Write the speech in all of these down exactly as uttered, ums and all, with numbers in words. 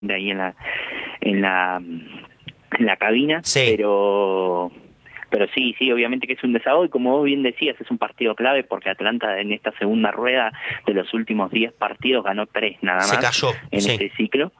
de ahí en la en la en la cabina, sí. pero pero sí, sí, obviamente que es un desahogo y como vos bien decías, es un partido clave porque Atlanta en esta segunda rueda de los últimos diez partidos ganó tres nada más. Se cayó, en sí. este ciclo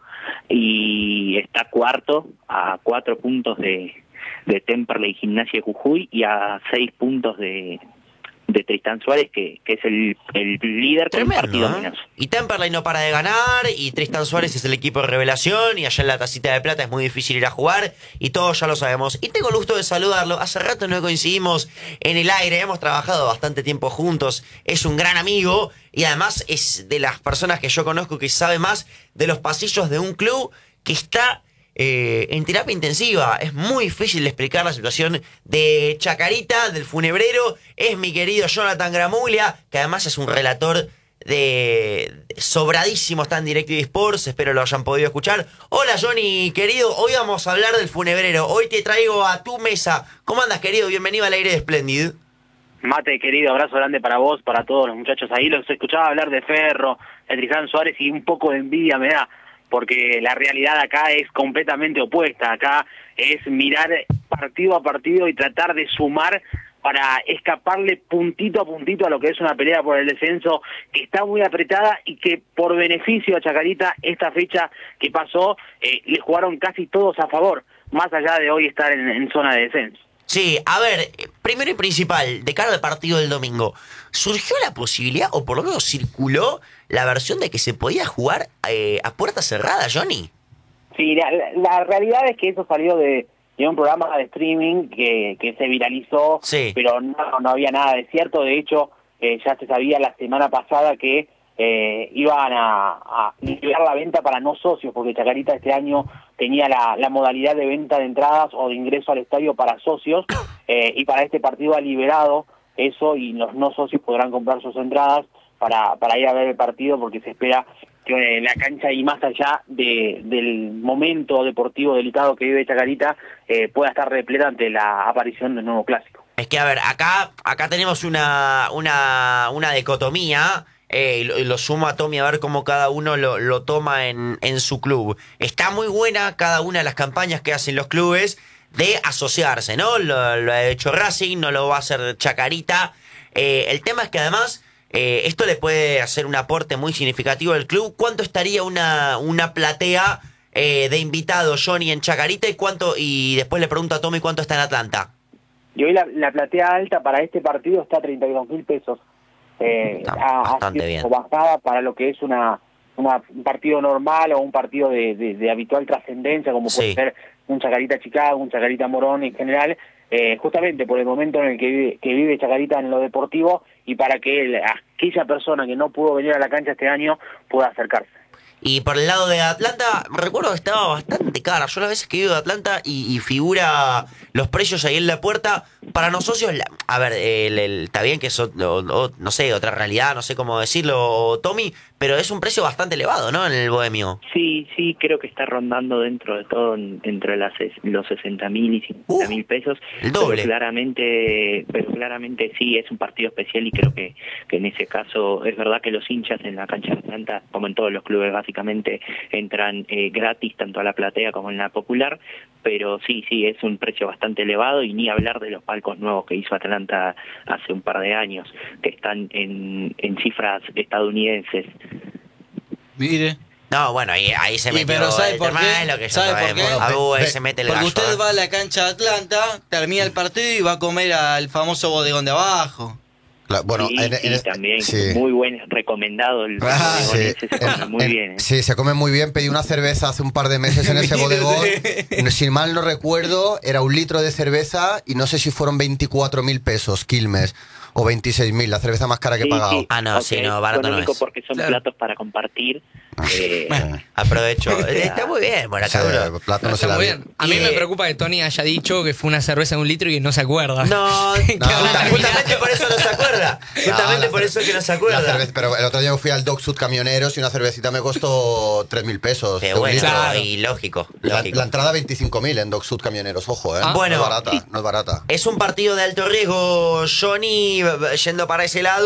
y está cuarto a cuatro puntos de, de Temperley y Gimnasia de Jujuy y a seis puntos de de Tristán Suárez, que, que es el, el líder con Tremendo, un partido ¿eh? menos. Y Temperley no para de ganar, y Tristán Suárez es el equipo de revelación, y allá en la Tacita de Plata es muy difícil ir a jugar, y todos ya lo sabemos. Y tengo el gusto de saludarlo, hace rato no coincidimos en el aire, hemos trabajado bastante tiempo juntos, es un gran amigo, y además es de las personas que yo conozco que sabe más de los pasillos de un club que está... Eh, en terapia intensiva. Es muy difícil de explicar la situación de Chacarita, del funebrero. Es mi querido Jonathan Gramuglia, que además es un relator de sobradísimo, está en DirecTV Sports, espero lo hayan podido escuchar. Hola Johnny, querido, hoy vamos a hablar del funebrero. Hoy te traigo a tu mesa. ¿Cómo andas, querido? Bienvenido al aire de Splendid. Mate, querido, abrazo grande para vos, para todos los muchachos ahí. Los escuchaba hablar de Ferro, de Tristán Suárez y un poco de envidia me da, porque la realidad acá es completamente opuesta. Acá es mirar partido a partido y tratar de sumar para escaparle puntito a puntito a lo que es una pelea por el descenso que está muy apretada y que por beneficio a Chacarita esta fecha que pasó eh, le jugaron casi todos a favor, más allá de hoy estar en, en zona de descenso. Sí, a ver, primero y principal, de cara al partido del domingo, ¿surgió la posibilidad, o por lo menos circuló, la versión de que se podía jugar eh, a puerta cerrada, Johnny? Sí, la, la, la realidad es que eso salió de, de un programa de streaming que, que se viralizó, sí. pero no, no había nada de cierto. De hecho, eh, ya se sabía la semana pasada que eh, iban a, a liberar la venta para no socios, porque Chacarita este año tenía la, la modalidad de venta de entradas o de ingreso al estadio para socios, eh, y para este partido ha liberado eso y los no socios podrán comprar sus entradas para, para ir a ver el partido, porque se espera que eh, la cancha y más allá de, del momento deportivo delicado que vive Chacarita eh, pueda estar repleta ante la aparición del nuevo clásico. Es que, a ver, acá acá tenemos una, una, una dicotomía. Eh, y, lo, y lo sumo a Tommy a ver cómo cada uno lo, lo toma en, en su club. Está muy buena cada una de las campañas que hacen los clubes de asociarse, ¿no? Lo, lo ha hecho Racing, no lo va a hacer Chacarita. Eh, el tema es que además eh, esto le puede hacer un aporte muy significativo al club. ¿Cuánto estaría una, una platea eh, de invitados, Johnny, en Chacarita? Y cuánto y después le pregunto a Tommy cuánto está en Atlanta. Y hoy la, la platea alta para este partido está a treinta y dos mil pesos. Eh, ha, bastante ha sido bien. bajada para lo que es una, una un partido normal o un partido de, de, de habitual trascendencia, como puede sí. ser un Chacarita Chicago, un Chacarita Morón en general, eh, justamente por el momento en el que vive, que vive Chacarita en lo deportivo y para que el, aquella persona que no pudo venir a la cancha este año pueda acercarse. Y por el lado de Atlanta, recuerdo que estaba bastante cara. Yo las veces que he ido a Atlanta y, y figura los precios ahí en la puerta, para los socios, la, a ver, el, el, está bien que es, o, o, no sé, otra realidad, no sé cómo decirlo, Tommy, pero es un precio bastante elevado, ¿no? En el Bohemio. Sí, sí, creo que está rondando dentro de todo entre las, los sesenta mil y cincuenta mil pesos. El doble. Pero claramente, pero claramente sí, es un partido especial y creo que, que en ese caso es verdad que los hinchas en la cancha de Atlanta, como en todos los clubes básicamente, entran eh, gratis tanto a la platea como en la popular, pero sí, sí, es un precio bastante elevado y ni hablar de los palcos nuevos que hizo Atlanta hace un par de años, que están en, en cifras estadounidenses. Mire. No, bueno, ahí, ahí se metió pero ¿sabe el por tema, qué? es lo que ya ¿Sabe por qué? sabemos. Abu, ahí Ve- se mete el Porque gallo. usted ¿eh? va a la cancha de Atlanta, termina el partido y va a comer al famoso bodegón de abajo. Claro, bueno, sí, en, sí, en- también, sí. muy buen, recomendado el Ah, bodegón sí. ese, se come muy En- bien. ¿eh? Sí, se come muy bien. Pedí una cerveza hace un par de meses en ese bodegón. Si mal no recuerdo, era un litro de cerveza y no sé si fueron veinticuatro mil pesos, Quilmes, o veintiséis mil, la cerveza más cara que he Sí, pagado. sí. Ah, no, Ok, sí, no, barato no económico es. porque son Claro. platos para compartir. Eh, Aprovecho. Está muy bien, bueno, Sí, cabrón. plato no se Está la muy vi. bien. A mí Y, me eh, preocupa que Tony haya dicho que fue una cerveza de un litro y que no se acuerda. No, Que no, ahora- justamente por eso no se acuerda. Justamente la por cer- eso que no se La acuerda. cerveza- pero el otro día me fui al Dog Sud Camioneros y una cervecita me costó tres mil pesos. Qué de un bueno, litro. Claro. y lógico, La, lógico. la entrada veinticinco mil en Dog Sud Camioneros, ojo, ¿eh? Ah, bueno. no es barata, no es barata. Es un partido de alto riesgo, Johnny, yendo para ese lado.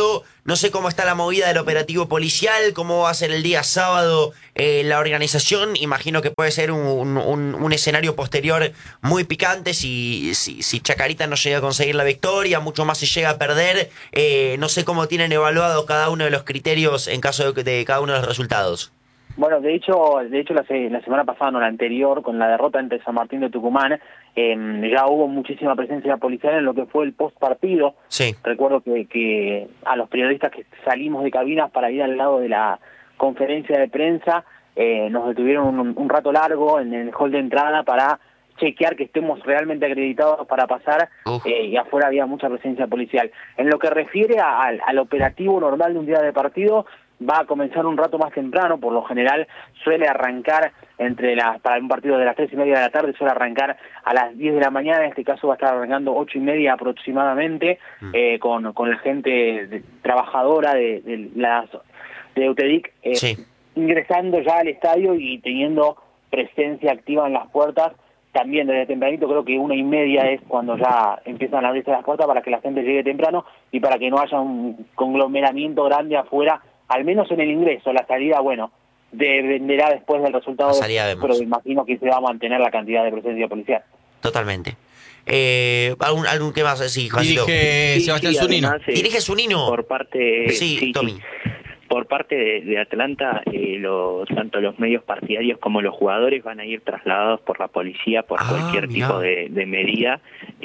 No sé cómo está la movida del operativo policial, cómo va a ser el día sábado eh, la organización. Imagino que puede ser un, un, un escenario posterior muy picante si, si, si Chacarita no llega a conseguir la victoria, mucho más si llega a perder. Eh, no sé cómo tienen evaluado cada uno de los criterios en caso de, de cada uno de los resultados. Bueno, de hecho, de hecho la, se, la semana pasada, no la anterior, con la derrota ante San Martín de Tucumán, eh, ya hubo muchísima presencia policial en lo que fue el post partido. Sí. Recuerdo que, que a los periodistas que salimos de cabinas para ir al lado de la conferencia de prensa, eh, nos detuvieron un, un rato largo en el hall de entrada para chequear que estemos realmente acreditados para pasar, eh, y afuera había mucha presencia policial. En lo que refiere a, al, al operativo normal de un día de partido, va a comenzar un rato más temprano. Por lo general suele arrancar entre las, para un partido de las tres y media de la tarde, suele arrancar a las diez de la mañana. En este caso va a estar arrancando ocho y media aproximadamente, mm. eh, con, con la gente de, trabajadora de, de las de UTEDIC, eh, sí. ingresando ya al estadio y teniendo presencia activa en las puertas. También desde tempranito, creo que una y media es cuando ya empiezan a abrirse las puertas para que la gente llegue temprano y para que no haya un conglomeramiento grande afuera, al menos en el ingreso. La salida, bueno, dependerá después del resultado, de, pero imagino que se va a mantener la cantidad de presencia policial. Totalmente. Eh, ¿algún, ¿Algún qué más? Sí, Juancito. Dirige sí, Sebastián sí, Zunino. Además, eh, Dirige Zunino. Por parte... Sí, sí Tommy. Sí. Por parte de, de Atlanta, eh, los, tanto los medios partidarios como los jugadores van a ir trasladados por la policía por ah, cualquier mirá. tipo de, de medida.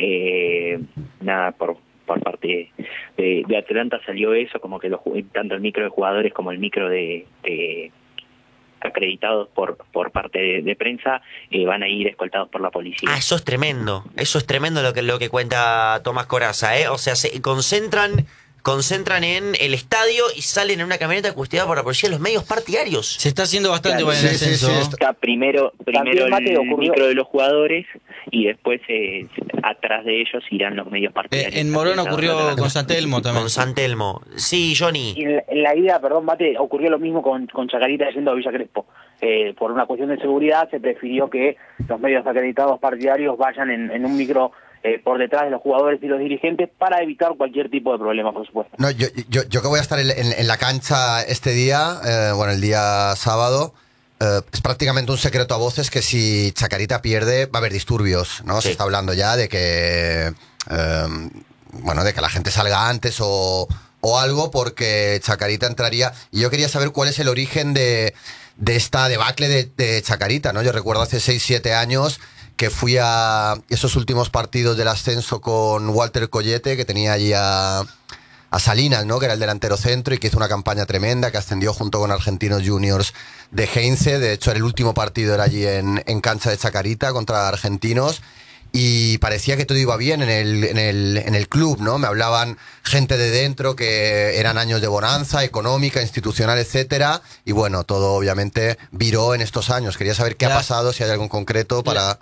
Eh, nada, por por parte de, de Atlanta salió eso, como que los, tanto el micro de jugadores como el micro de, de acreditados por por parte de, de prensa eh, van a ir escoltados por la policía. Ah, eso es tremendo. Eso es tremendo lo que lo que cuenta Tomás Corazza, ¿eh? O sea, se concentran concentran en el estadio y salen en una camioneta custodiada por la policía los medios partidarios. Se está haciendo bastante Claro, bueno el sí, sí, ascenso. sí, ¿no? está- Está primero primero También, Mate, el ocurrió- micro de los jugadores y después eh, atrás de ellos irán los medios partidarios. Eh, en Morón acreditados ocurrió por Atlanta. con San Telmo también. Con San Telmo. Sí, Johnny. Y en la, en la ida, perdón, Mate, ocurrió lo mismo con, con Chacarita yendo a Villa Crespo. Eh, por una cuestión de seguridad se prefirió que los medios acreditados partidarios vayan en, en un micro eh, por detrás de los jugadores y los dirigentes para evitar cualquier tipo de problema, por supuesto. No, yo, yo, yo que voy a estar en, en- en la cancha este día, eh, bueno, el día sábado, eh, es prácticamente un secreto a voces que si Chacarita pierde va a haber disturbios, ¿no? Sí. Se está hablando ya de que, eh, bueno, de que la gente salga antes o, o algo porque Chacarita entraría. Y yo quería saber cuál es el origen de, de esta debacle de, de Chacarita, ¿no? Yo recuerdo hace seis siete años que fui a esos últimos partidos del ascenso con Walter Collete, que tenía allí a, a Salinas, ¿no? Que era el delantero centro y que hizo una campaña tremenda, que ascendió junto con Argentinos Juniors de Heinze. De hecho, el último partido era allí en, en cancha de Chacarita contra Argentinos. Y parecía que todo iba bien en el, en el, en el club, ¿no? Me hablaban gente de dentro que eran años de bonanza económica, institucional, etcétera. Y bueno, todo obviamente viró en estos años. Quería saber qué La- ha pasado, si hay algo en concreto para...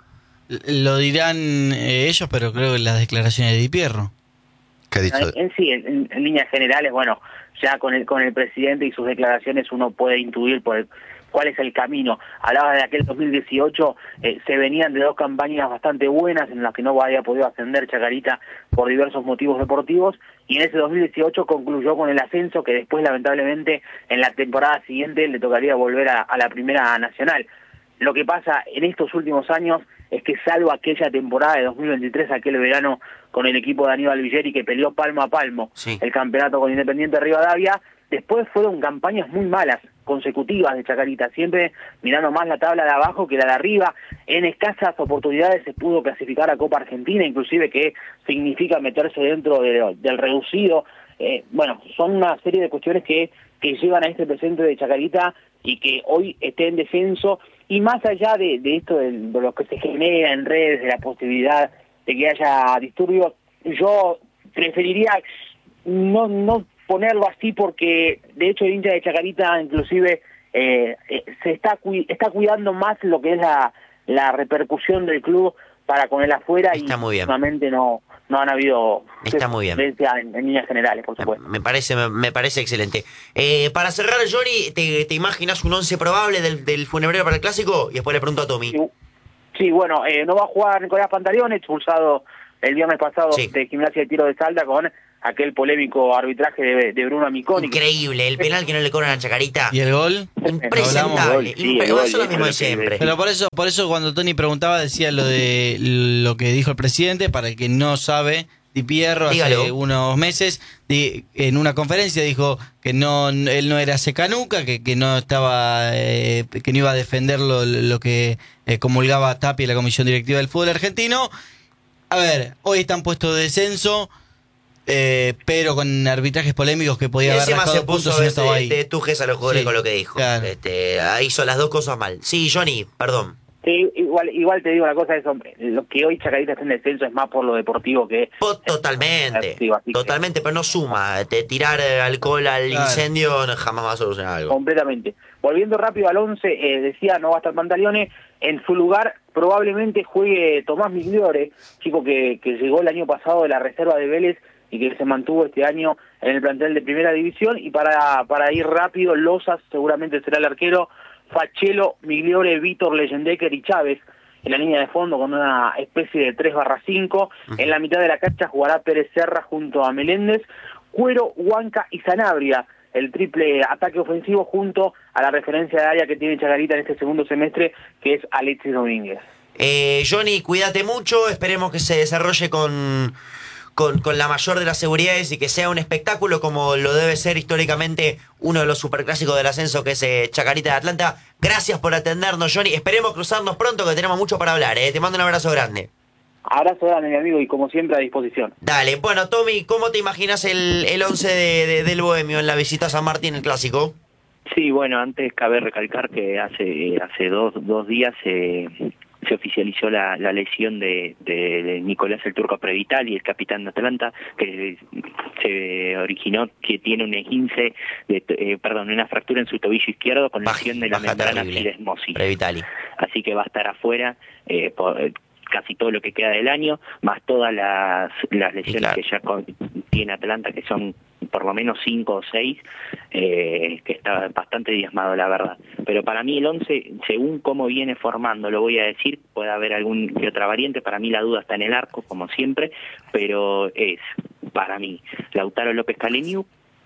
Lo dirán eh, ellos, pero creo que las declaraciones de Di Pierro. ¿Qué he dicho? En, en sí, en, en líneas generales, bueno, ya con el con el presidente y sus declaraciones uno puede intuir por el, cuál es el camino. Hablaba de aquel dos mil dieciocho, eh, se venían de dos campañas bastante buenas en las que no había podido ascender Chacarita por diversos motivos deportivos, y en ese dos mil dieciocho concluyó con el ascenso, que después lamentablemente en la temporada siguiente le tocaría volver a, a la Primera Nacional. Lo que pasa en estos últimos años es que salvo aquella temporada de dos mil veintitrés, aquel verano con el equipo de Aníbal Villeri que peleó palmo a palmo Sí. el campeonato con Independiente Rivadavia, después fueron campañas muy malas, consecutivas de Chacarita, siempre mirando más la tabla de abajo que la de arriba. En escasas oportunidades se pudo clasificar a Copa Argentina, inclusive, que significa meterse dentro de, del reducido. Eh, bueno, son una serie de cuestiones que, que llevan a este presente de Chacarita y que hoy esté en descenso. Y más allá de, de esto, de, de lo que se genera en redes, de la posibilidad de que haya disturbios, yo preferiría no no ponerlo así, porque de hecho el hincha de Chacarita inclusive eh, eh, se está cu- está cuidando más lo que es la, la repercusión del club para con el afuera. Está y muy bien. últimamente no no han habido Está muy bien. violencia en, en líneas generales, por supuesto. Me parece, me, me parece excelente. Eh, para cerrar, Johnny, ¿te, te imaginas un once probable del, del Funebrero para el Clásico? Y después le pregunto a Tommy. Sí, sí, bueno, eh, no va a jugar Nicolás Pantaleón, expulsado el viernes pasado Sí. de Gimnasia de Tiro de Salta con aquel polémico arbitraje de, de Bruno Amiconi. Increíble, el penal que no le cobran a Chacarita. ¿Y el gol? Impresentable. Sí, Impre- el gol, eso es lo mismo de es lo que- siempre. Pero por eso, por eso cuando Tony preguntaba decía lo de lo que dijo el presidente, para el que no sabe, Di Pierro hace Dígalo. unos meses di- en una conferencia dijo que no él no era secanuca, que, que no estaba eh, que no iba a defender lo, lo que eh, comulgaba Tapia y la comisión directiva del fútbol argentino. A ver, hoy están puestos de descenso, eh, pero con arbitrajes polémicos que podía Y haber encima rascado se puso puntos si no de, estaba ahí. de tujes a los jugadores Sí, con lo que dijo. claro. Este, hizo las dos cosas mal. Sí, Johnny, perdón. Sí, igual, igual te digo una cosa, eso, lo que hoy Chacarita está en descenso es más por lo deportivo que... Po- Totalmente, Sí, así que- totalmente, pero no suma. Te tirar eh, alcohol al Claro. incendio no- jamás va a solucionar algo. Completamente. Volviendo rápido al once, eh, decía, no va a estar Pantaleone, en su lugar probablemente juegue Tomás Migliore, chico que, que llegó el año pasado de la reserva de Vélez y que se mantuvo este año en el plantel de Primera División, y para, para ir rápido, Lozas seguramente será el arquero, Fachelo, Migliore, Vítor, Leyendecker y Chávez en la línea de fondo con una especie de tres barra cinco. En la mitad de la cancha jugará Pérez Serra junto a Meléndez, Cuero, Huanca y Sanabria, el triple ataque ofensivo junto a la referencia de área que tiene Chacarita en este segundo semestre, que es Alexis Domínguez. Eh, Johnny, cuídate mucho, esperemos que se desarrolle con, con, con la mayor de las seguridades y que sea un espectáculo como lo debe ser históricamente uno de los superclásicos del ascenso, que es eh, Chacarita de Atlanta. Gracias por atendernos, Johnny, esperemos cruzarnos pronto, que tenemos mucho para hablar, eh. Te mando un abrazo grande. Abrazo grande, mi amigo, y como siempre a disposición. Dale, bueno, Tommy, ¿cómo te imaginas el, el once de, de- del Bohemio en la visita a San Martín, el clásico? Sí, bueno, antes cabe recalcar que hace hace dos, dos días eh, se oficializó la, la lesión de, de, de Nicolás el Turco Previtali, el capitán de Atlanta, que se originó que tiene un esguince, de, eh, perdón, una fractura en su tobillo izquierdo con Baja- lesión de la baja membrana terrible. fibrosmosis. Previtali. Así que va a estar afuera eh, por eh, casi todo lo que queda del año, más todas las, las lesiones claro. que ya con- tiene Atlanta, que son por lo menos cinco o seis, eh, que está bastante diezmado, la verdad. Pero para mí el once, según cómo viene formando, lo voy a decir, puede haber algún que otra variante, para mí la duda está en el arco, como siempre, pero es, para mí, Lautaro López Caleñu,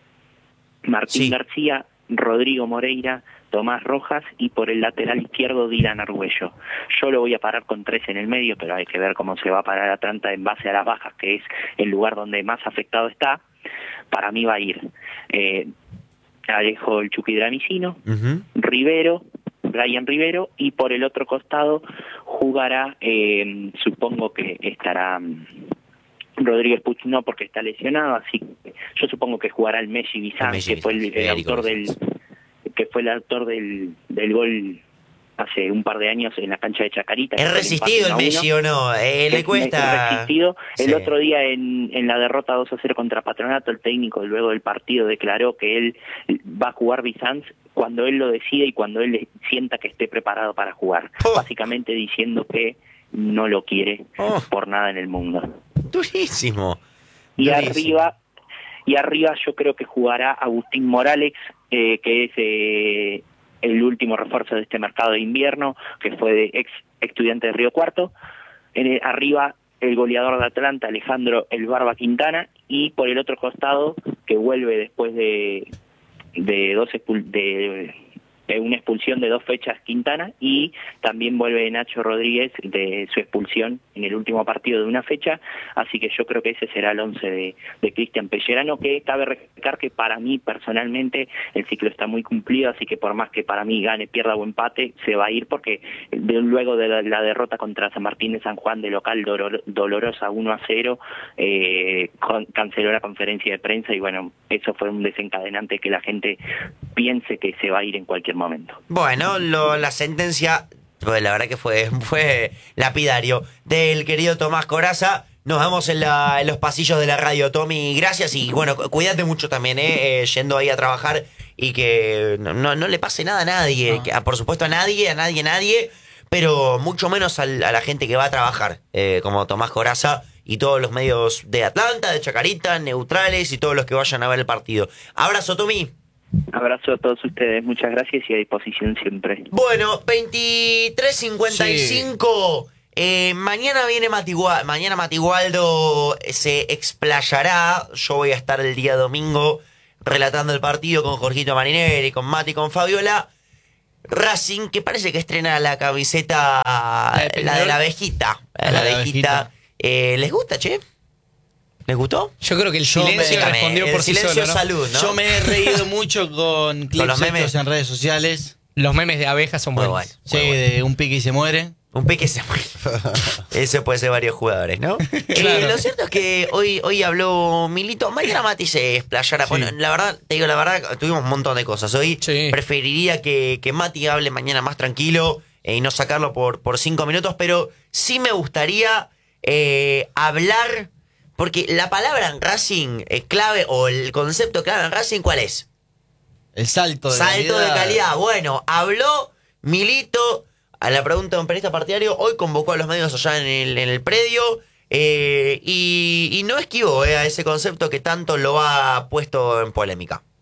Martín Sí. García, Rodrigo Moreira, Tomás Rojas y por el lateral izquierdo Dylan Argüello. Yo lo voy a parar con tres en el medio, pero hay que ver cómo se va a parar Atlanta en base a las bajas, que es el lugar donde más afectado está. Para mí va a ir eh, Alejo el Chucky Dramicino, Ujú. Rivero, Brian Rivero, y por el otro costado jugará, eh, supongo que estará mm, Rodríguez Puch, no porque está lesionado, así que yo supongo que jugará el Messi Bizán, El Messi que fue el, Bizán, el Federico autor del Bizán. que fue el autor del, del gol hace un par de años en la cancha de Chacarita. ¿Es resistido el Messi o no? Eh, le Es- cuesta. es resistido. El Sí. otro día en, en la derrota dos a cero contra Patronato, el técnico luego del partido declaró que él va a jugar Bizanz cuando él lo decida y cuando él sienta que esté preparado para jugar. Oh. Básicamente diciendo que no lo quiere Oh. por nada en el mundo. Durísimo. Y Durísimo. arriba, y arriba yo creo que jugará Agustín Morales, eh, que es eh, el último refuerzo de este mercado de invierno, que fue de ex estudiante de Río Cuarto. En el- arriba el goleador de Atlanta, Alejandro El Barba Quintana, y por el otro costado, que vuelve después de, de dos expul- de, de una expulsión de dos fechas Quintana, y también vuelve Nacho Rodríguez de su expulsión en el último partido de una fecha, así que yo creo que ese será el once de, de Cristian Pellerano, que cabe recalcar que para mí personalmente el ciclo está muy cumplido, así que por más que para mí gane, pierda o empate, se va a ir porque de, luego de la, la derrota contra San Martín de San Juan de local dolor, dolorosa uno a cero, eh, con, canceló la conferencia de prensa y bueno, eso fue un desencadenante que la gente piense que se va a ir en cualquier momento. Bueno, lo, la sentencia, pues la verdad que fue, fue lapidario, del querido Tomás Corazza. Nos vemos en, la, en los pasillos de la radio, Tommy. Gracias y bueno, cu- cuídate mucho también, eh, eh, yendo ahí a trabajar y que no, no, no le pase nada a nadie. No. Que, a- por supuesto a nadie, a nadie, a nadie, pero mucho menos al- a la gente que va a trabajar, eh, como Tomás Corazza y todos los medios de Atlanta, de Chacarita, neutrales y todos los que vayan a ver el partido. Abrazo, Tommy. Abrazo a todos ustedes, muchas gracias y a disposición siempre. Bueno, veintitrés cincuenta y cinco. Eh, mañana viene Mati Gua- mañana Mati Waldo se explayará. Yo voy a estar el día domingo relatando el partido con Jorgito Marinelli, con Mati, con Fabiola. Racing, que parece que estrena la camiseta, la de, la, de la abejita. La de la abejita. Eh, ¿Les gusta, che? ¿Les gustó? Yo creo que el Yo silencio me- respondió el por sí silencio solo, ¿no? salud, ¿no? Yo me he reído mucho con clips los memes. estos en redes sociales. Los memes de abejas son Muy buenos. bueno. Sí, Muy bueno. de un pique y se muere. Un pique se muere. Eso puede ser varios jugadores, ¿no? Eh, Claro. lo cierto es que hoy, hoy habló Milito. Mañana Mati se explayará. Sí. Bueno, la verdad, te digo la verdad, tuvimos un montón de cosas. Hoy Sí. preferiría que, que Mati hable mañana más tranquilo eh, y no sacarlo por, por cinco minutos, pero sí me gustaría eh, hablar, porque la palabra en Racing es clave, o el concepto clave en Racing, ¿cuál es? El salto de Salto de calidad. calidad. Bueno, habló Milito a la pregunta de un periodista partidario. Hoy convocó a los medios allá en el, en el predio. eh, y, y no esquivó eh, a ese concepto que tanto lo ha puesto en polémica.